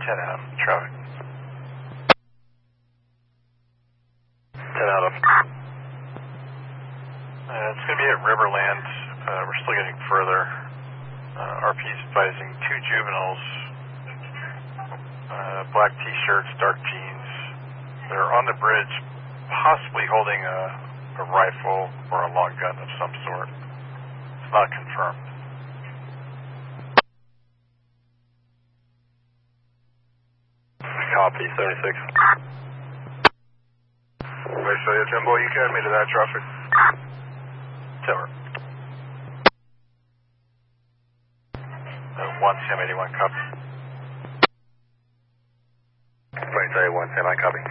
10 Adam, traffic. 10 Adam. It's going to be at Riverland. We're still getting further. RP's advising 2 juveniles, black t-shirts, dark jeans. They're on the bridge, possibly holding a rifle or a long gun of some sort. It's not confirmed. Copy, 76. Wait, so Jumbo, you carried me to that traffic? Tower. 1 Sam 81, copy. Point 1 Sam, I copy.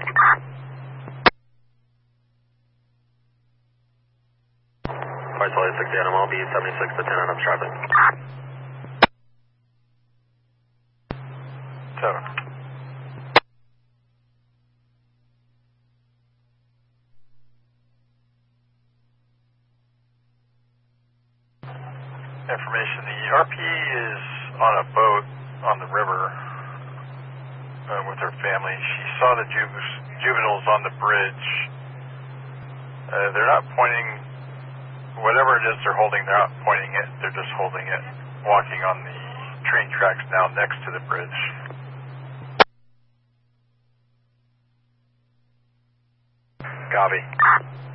Point 6 Animal, B 76 to 10 Adam traffic. Tower. Information, the RP is on a boat on the river with her family. She saw the juveniles on the bridge. They're not pointing, whatever it is they're holding, they're not pointing it, they're just holding it, walking on the train tracks now next to the bridge. Copy.